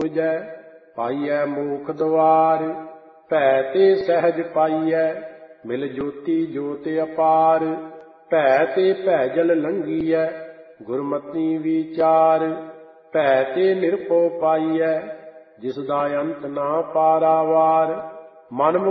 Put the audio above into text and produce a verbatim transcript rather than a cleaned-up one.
ਉਪਜੈ, ਪਾਈਐ ਮੋਖ ਦੁਆਰ। ਭੈ ਤੇ ਸਹਿਜ ਪਾਈਐ, ਮਿਲ ਜੋਤੀ ਜੋਤਿ ਅਪਾਰ। ਭੈ ਤੇ ਭੈਜਲ ਲੰਘੀਐ, ਗੁਰਮਤਿ ਵਿਚਾਰ। ਭੈ ਤੇ ਨਿਰਭਉ ਪਾਈਐ, ਜਿਸ ਦਾ ਅੰਤ ਨਾ ਪਾਰਾਵਾਰ। ਮਨ